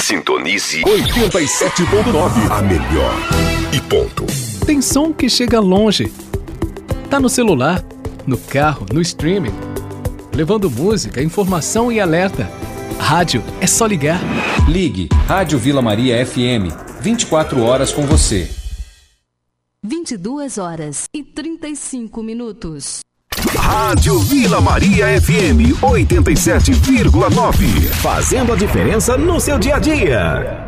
Sintonize 87.9, a melhor. E ponto. Tem som que chega longe. Tá no celular, no carro, no streaming, levando música, informação e alerta. Rádio é só ligar. Ligue Rádio Vila Maria FM, 24 horas com você. 22h35. Rádio Vila Maria FM 87,9. Fazendo a diferença no seu dia a dia.